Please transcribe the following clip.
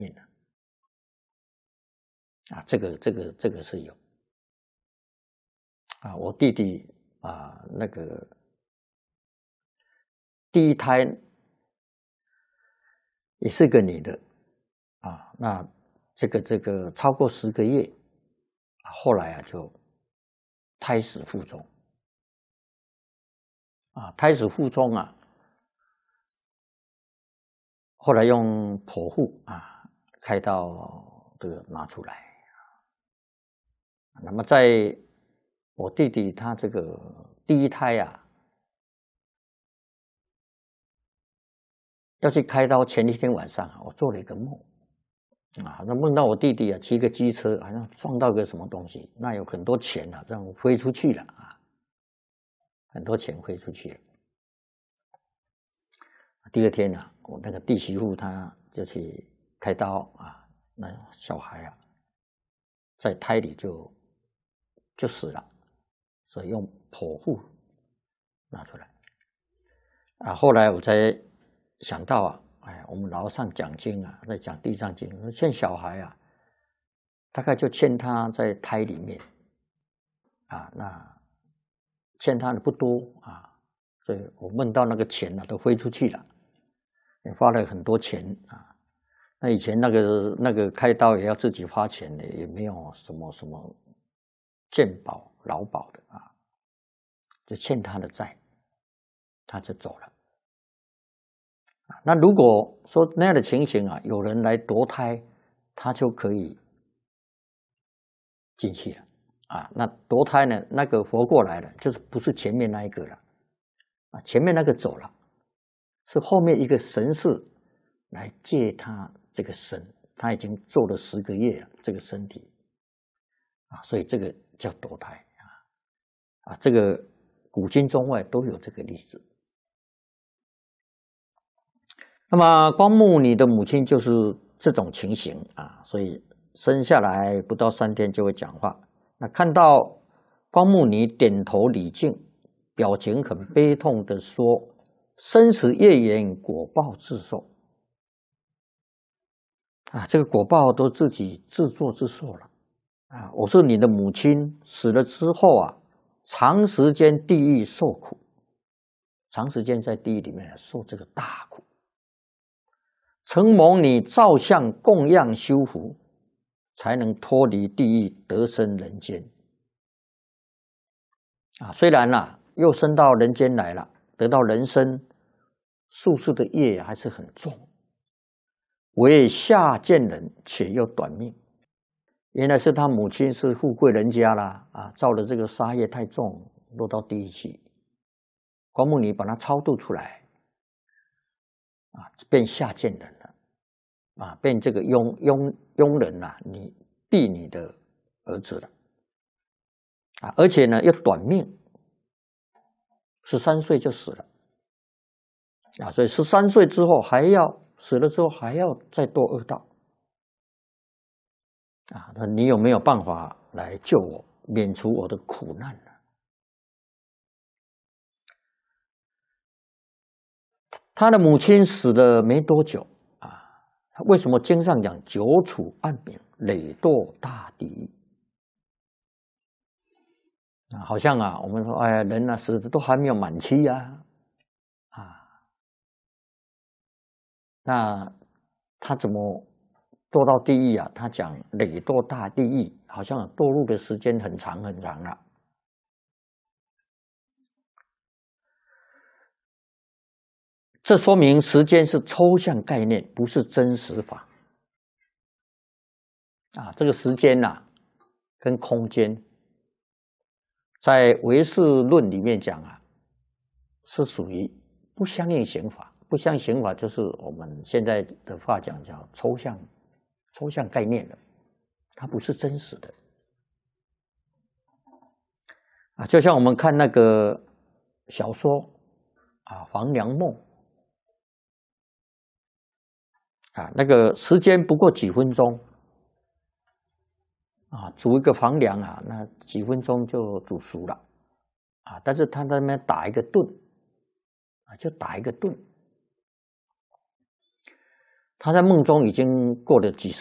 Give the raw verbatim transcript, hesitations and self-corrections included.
面的啊，这个这个这个是有啊，我弟弟啊，那个第一胎也是个女的啊，那这个这个超过十个月，后来啊就胎死腹中啊，胎死腹中啊，后来用剖腹啊开刀这个拿出来。那么在我弟弟他这个第一胎啊，要去开刀前一天晚上啊，我做了一个梦啊，那梦到我弟弟啊骑个机车，好像撞到个什么东西，那有很多钱啊，这样飞出去了啊，很多钱飞出去了。第二天啊，我那个弟媳妇她就去开刀啊，那小孩啊在胎里就就死了，所以用剖腹拿出来啊。后来我才想到啊，哎，我们楼上讲经啊，在讲地藏经，说欠小孩啊，大概就欠他在胎里面啊，那欠他的不多啊，所以我梦到那个钱呢、啊、都飞出去了，也花了很多钱啊。那以前那个那个开刀也要自己花钱的，也没有什么什么健保、劳保的啊，就欠他的债，他就走了。那如果说那样的情形啊，有人来夺胎，他就可以进去了啊。那夺胎呢，那个活过来了，就是不是前面那一个了啊，前面那个走了，是后面一个神士来借他这个身，他已经做了十个月了，这个身体啊，所以这个叫夺胎啊啊，这个古今中外都有这个例子。那么光目你的母亲就是这种情形啊，所以生下来不到三天就会讲话。那看到光目你点头礼敬，表情很悲痛的说：“生死业缘，果报自受。”啊，这个果报都自己自作自受了啊！我是你的母亲，死了之后啊，长时间地狱受苦，长时间在地狱里面受这个大苦。承蒙你照相供养修福，才能脱离地狱，得生人间。啊，虽然啦、啊，又升到人间来了，得到人身，宿世的业还是很重。为下贱人，且又短命。原来是他母亲是富贵人家啦，啊，造的这个杀业太重，落到地狱去。光目尼把他超度出来，啊，变下贱人了，啊，变这个佣佣佣人呐、啊，你婢女的儿子了，啊，而且呢又短命，十三岁就死了，啊，所以十三岁之后还要死了之后还要再堕恶道，啊，那你有没有办法来救我，免除我的苦难呢？他的母亲死了没多久啊，为什么经上讲久处暗冥，累堕大地狱？啊，好像啊，我们说，哎呀，人啊死的都还没有满期呀，啊，那他怎么堕到地狱啊？他讲累堕大地狱，好像堕入的时间很长很长了。这说明时间是抽象概念，不是真实法。啊，这个时间呐、啊，跟空间，在唯识论里面讲啊，是属于不相应刑法。不相应刑法就是我们现在的话讲叫抽象、抽象概念了，它不是真实的。啊，就像我们看那个小说啊，《黄粱梦》。啊，那个时间不过几分钟，啊，煮一个黄粱啊，那几分钟就煮熟了，啊，但是他在那边打一个炖，啊，就打一个炖。 他在梦中已经过了几十